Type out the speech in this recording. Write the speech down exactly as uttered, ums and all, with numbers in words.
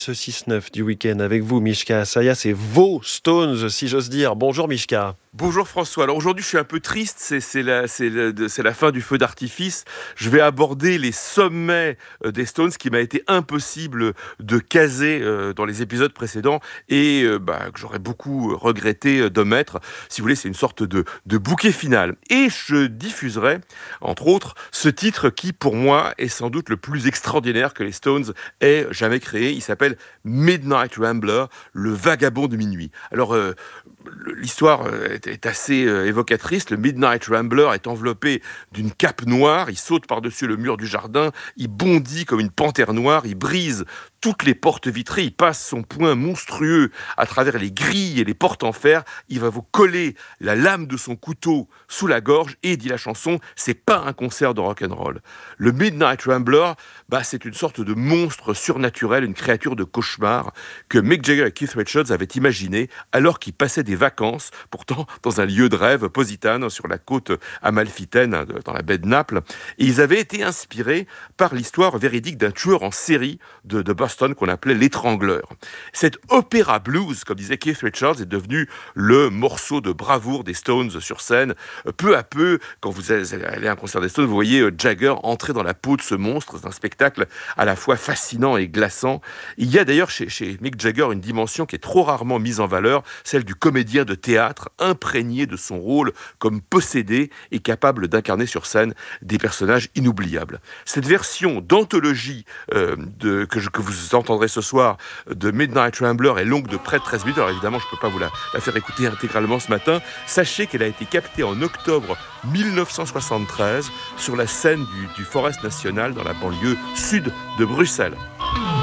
Ce six neuf du week-end avec vous, Mishka Asaya, c'est vos Stones, si j'ose dire. Bonjour Mishka. Bonjour François. Alors aujourd'hui, je suis un peu triste. C'est, c'est, la, c'est, le- c'est la fin du feu d'artifice. Je vais aborder les sommets euh, des Stones qui m'a été impossible de caser euh, dans les épisodes précédents et euh, bah, que j'aurais beaucoup regretté euh, d'omettre. Si vous voulez, c'est une sorte de, de bouquet final. Et je diffuserai, entre autres, ce titre qui, pour moi, est sans doute le plus extraordinaire que les Stones aient jamais créé. Il s'appelle Midnight Rambler, le vagabond de minuit. Alors, euh, l'histoire est, est assez euh, évocatrice. Le Midnight Rambler est enveloppé d'une cape noire. Il saute par-dessus le mur du jardin. Il bondit comme une panthère noire. Il brise toutes les portes vitrées. Il passe son poing monstrueux à travers les grilles et les portes en fer. Il va vous coller la lame de son couteau sous la gorge. Et, dit la chanson, c'est pas un concert de rock'n'roll. Le Midnight Rambler, bah, c'est une sorte de monstre surnaturel, une créature de cauchemar que Mick Jagger et Keith Richards avaient imaginé alors qu'ils passaient des vacances, pourtant dans un lieu de rêve, Positane, sur la côte amalfitaine, dans la baie de Naples. Et ils avaient été inspirés par l'histoire véridique d'un tueur en série de, de Boston qu'on appelait l'étrangleur. Cet opéra blues, comme disait Keith Richards, est devenu le morceau de bravoure des Stones sur scène. Peu à peu, quand vous allez à un concert des Stones, vous voyez Jagger entrer dans la peau de ce monstre. C'est un spectacle à la fois fascinant et glaçant. Il y a d'ailleurs chez, chez Mick Jagger une dimension qui est trop rarement mise en valeur, celle du comédien de théâtre, imprégné de son rôle comme possédé et capable d'incarner sur scène des personnages inoubliables. Cette version d'anthologie euh, de, que, je, que vous entendrez ce soir de Midnight Rambler est longue de près de treize minutes. Alors évidemment, je ne peux pas vous la, la faire écouter intégralement ce matin. Sachez qu'elle a été captée en octobre mille neuf cent soixante-treize sur la scène du, du Forest National dans la banlieue sud de Bruxelles.